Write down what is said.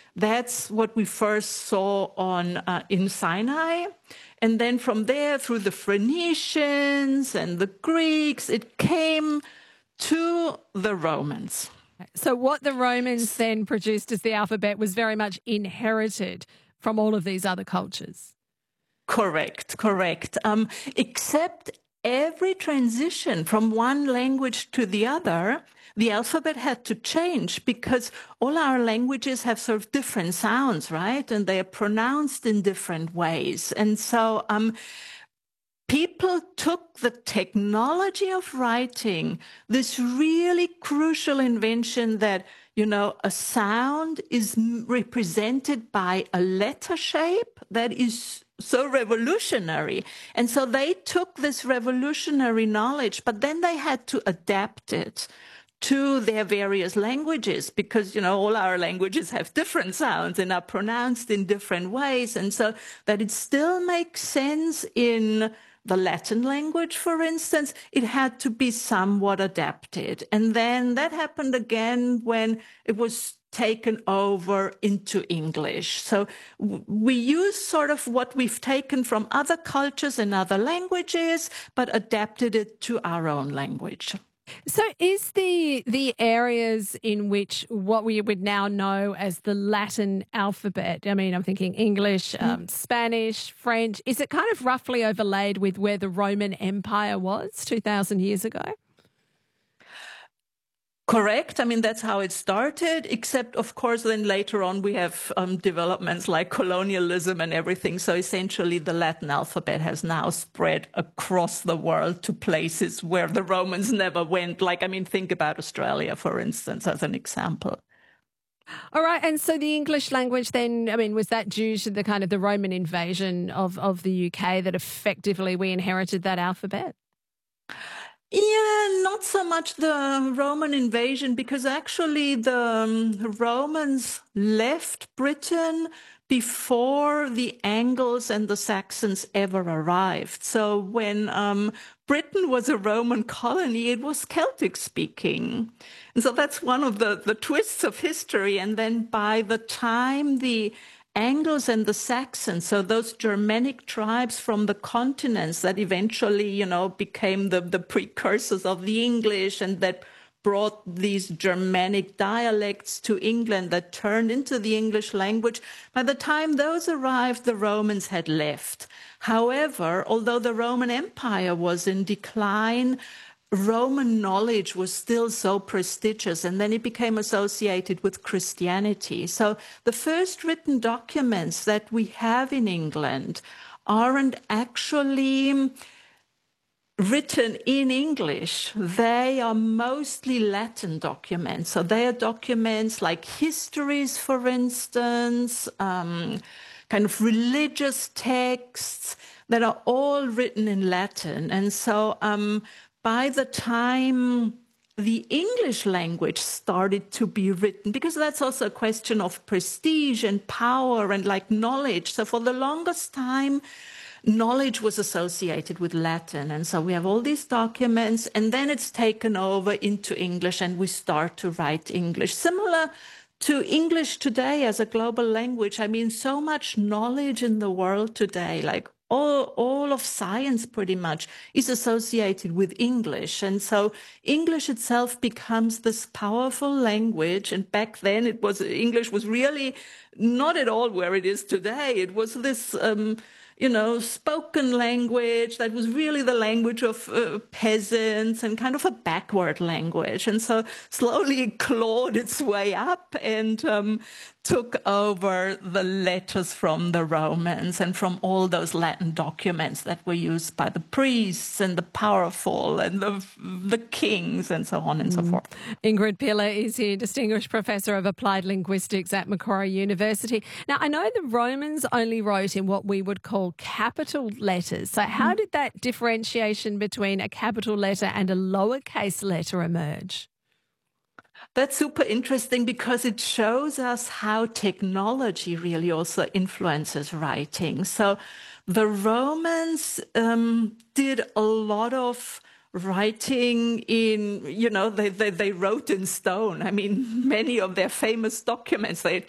That's what we first saw in Sinai. And then from there, through the Phoenicians and the Greeks, it came to the Romans. So what the Romans then produced as the alphabet was very much inherited from all of these other cultures. Correct. Except every transition from one language to the other, the alphabet had to change because all our languages have sort of different sounds, right? And they are pronounced in different ways. And so people took the technology of writing, this really crucial invention that, a sound is represented by a letter shape that is so revolutionary. And so they took this revolutionary knowledge, but then they had to adapt it to their various languages because, all our languages have different sounds and are pronounced in different ways. And so that it still makes sense in the Latin language, for instance, it had to be somewhat adapted. And then that happened again when it was taken over into English. So we use sort of what we've taken from other cultures and other languages, but adapted it to our own language. So is the areas in which what we would now know as the Latin alphabet, I mean, I'm thinking English, Spanish, French, is it kind of roughly overlaid with where the Roman Empire was 2,000 years ago? Correct. I mean, that's how it started, except, of course, then later on we have developments like colonialism and everything. So essentially the Latin alphabet has now spread across the world to places where the Romans never went. Think about Australia, for instance, as an example. All right. And so the English language then, was that due to the kind of the Roman invasion of the UK that effectively we inherited that alphabet? Yeah, not so much the Roman invasion, because actually the Romans left Britain before the Angles and the Saxons ever arrived. So when Britain was a Roman colony, it was Celtic speaking. And so that's one of the twists of history. And then by the time the Angles and the Saxons, so those Germanic tribes from the continents that eventually, became the precursors of the English and that brought these Germanic dialects to England that turned into the English language. By the time those arrived, the Romans had left. However, although the Roman Empire was in decline, Roman knowledge was still so prestigious, and then it became associated with Christianity. So the first written documents that we have in England aren't actually written in English. They are mostly Latin documents. So they are documents like histories, for instance, kind of religious texts that are all written in Latin. And so by the time the English language started to be written, because that's also a question of prestige and power and knowledge. So for the longest time, knowledge was associated with Latin. And so we have all these documents, and then it's taken over into English and we start to write English. Similar to English today as a global language. I mean, so much knowledge in the world today, all of science pretty much is associated with English. And so English itself becomes this powerful language. And back then English was really not at all where it is today. It was this, spoken language that was really the language of peasants and kind of a backward language. And so slowly it clawed its way up and took over the letters from the Romans and from all those Latin documents that were used by the priests and the powerful and the kings and so on and so forth. Ingrid Piller is here, Distinguished Professor of Applied Linguistics at Macquarie University. Now, I know the Romans only wrote in what we would call capital letters. So how did that differentiation between a capital letter and a lowercase letter emerge? That's super interesting because it shows us how technology really also influences writing. So the Romans did a lot of writing in, they wrote in stone. I mean, many of their famous documents, they